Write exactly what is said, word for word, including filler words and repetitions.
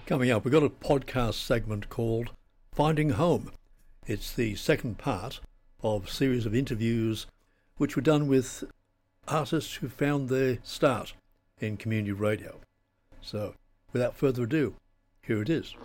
Coming up, we've got a podcast segment called Finding Home. It's the second part of a series of interviews which were done with artists who found their start in community radio. So, without further ado, here it is.